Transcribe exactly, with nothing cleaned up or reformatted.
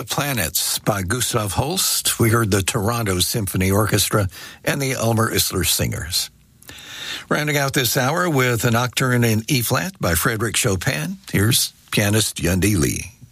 the Planets by Gustav Holst. We heard the Toronto Symphony Orchestra and the Elmer Isler Singers. Rounding out this hour with a nocturne in E-flat by Frédéric Chopin, here's pianist Yundi Lee.